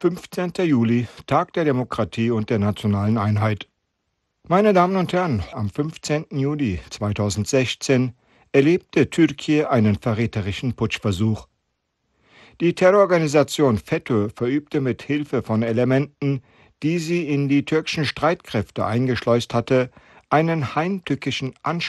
15. Juli, Tag der Demokratie und der nationalen Einheit. Meine Damen und Herren, am 15. Juli 2016 erlebte Türkei einen verräterischen Putschversuch. Die Terrororganisation FETÖ verübte mit Hilfe von Elementen, die sie in die türkischen Streitkräfte eingeschleust hatte, einen heimtückischen Anschlag